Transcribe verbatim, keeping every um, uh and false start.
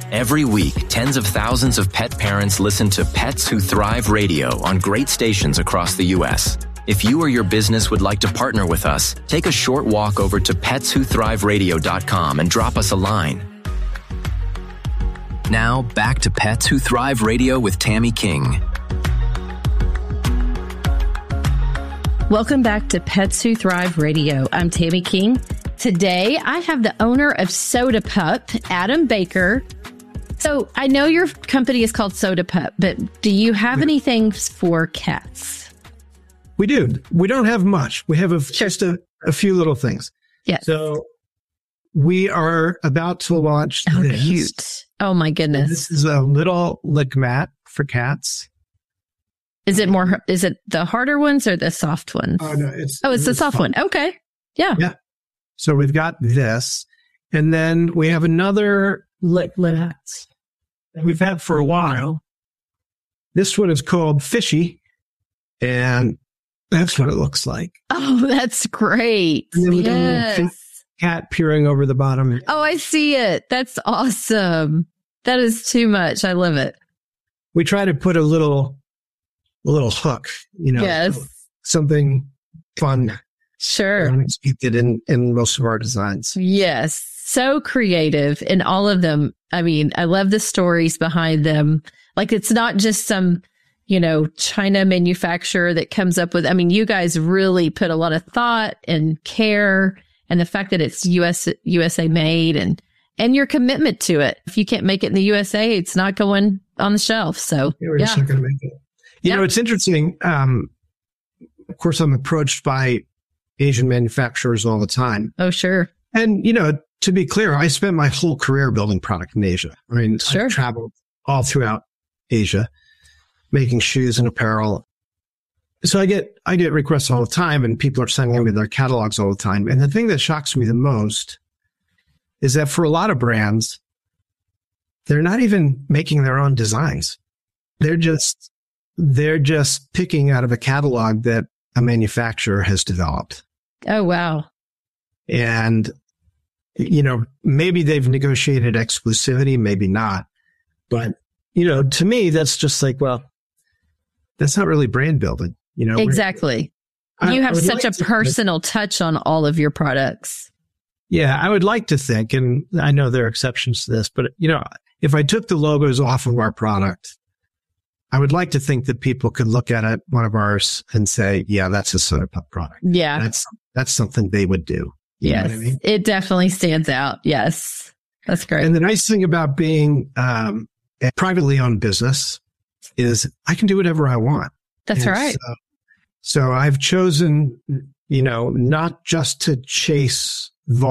Every week, tens of thousands of pet parents listen to Pets Who Thrive Radio on great stations across the U S. If you or your business would like to partner with us, take a short walk over to pets who thrive radio dot com and drop us a line. Now, back to Pets Who Thrive Radio with Tammy King. Welcome back to Pets Who Thrive Radio. I'm Tammy King. Today, I have the owner of Soda Pup, Adam Baker. So I know your company is called Soda Pup, but do you have anything for cats? We do. We don't have much. We have a, sure. just a, a few little things. Yes. So we are about to launch oh, this. Cute. Oh, my goodness. This is a little lick mat for cats. Is it more, is it the harder ones or the soft ones? Oh, no. It's, oh, it's the soft fun. one. Okay. Yeah. Yeah. So we've got this. And then we have another lick mat that we've had for a while. This one is called Fishy. And that's what it looks like. Oh, that's great. And then we yes. got a cat peering over the bottom. Oh, I see it. That's awesome. That is too much. I love it. We try to put a little, a little hook, you know, yes. something fun. Sure. Unexpected in, in most of our designs. Yes. So creative in all of them. I mean, I love the stories behind them. Like, it's not just some, you know, China manufacturer that comes up with, I mean, you guys really put a lot of thought and care, and the fact that it's U S U S A made, and, and your commitment to it. If you can't make it in the U S A, it's not going on the shelf. So yeah, we're yeah. just not going to make it. You yep. know, it's interesting. Um, of course, I'm approached by Asian manufacturers all the time. Oh, sure. And, you know, to be clear, I spent my whole career building product in Asia. I mean, sure. I've traveled all throughout Asia, making shoes and apparel. So I get, I get requests all the time, and people are sending me their catalogs all the time. And the thing that shocks me the most is that for a lot of brands, they're not even making their own designs. They're just, they're just picking out of a catalog that a manufacturer has developed. Oh, wow. And, you know, maybe they've negotiated exclusivity, maybe not. But, you know, to me, that's just like, well, that's not really brand building. You know, exactly. I, you have such like a personal to, touch on all of your products. Yeah, I would like to think, and I know there are exceptions to this, but, you know, if I took the logos off of our product, I would like to think that people could look at it, one of ours, and say, yeah, that's a Soda Pup product. Yeah. That's, that's something they would do. You yes. know what I mean? It definitely stands out. Yes. That's great. And the nice thing about being um, a privately owned business is I can do whatever I want. That's and right. So, so I've chosen, you know, not just to chase